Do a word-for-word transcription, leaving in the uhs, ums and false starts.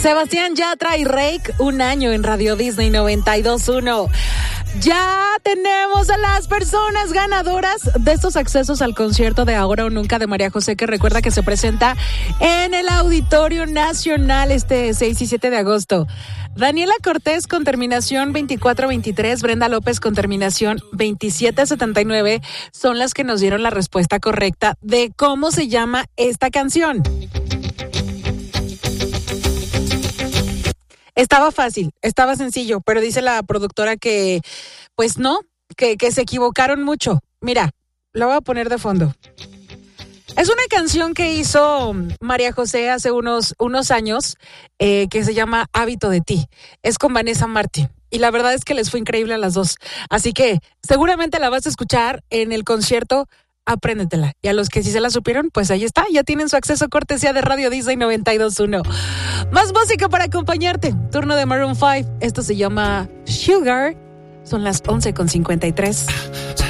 Sebastián Yatra y Reik, un año en Radio Disney noventa y dos punto uno. Ya tenemos a las personas ganadoras de estos accesos al concierto de Ahora o Nunca de María José, que recuerda que se presenta en el Auditorio Nacional este seis y siete de agosto. Daniela Cortés con terminación veinticuatro veintitrés, Brenda López con terminación veintisiete setenta y nueve son las que nos dieron la respuesta correcta de cómo se llama esta canción. Estaba fácil, estaba sencillo, pero dice la productora que, pues no, que, que se equivocaron mucho. Mira, lo voy a poner de fondo. Es una canción que hizo María José hace unos, unos años, eh, que se llama Hábito de ti. Es con Vanessa Martín. Y la verdad es que les fue increíble a las dos. Así que seguramente la vas a escuchar en el concierto. Apréndetela. Y a los que sí se la supieron, pues ahí está. Ya tienen su acceso cortesía de Radio Disney noventa y dos punto uno. Más música para acompañarte. Turno de Maroon cinco. Esto se llama Sugar. Son las once con cincuenta y tres.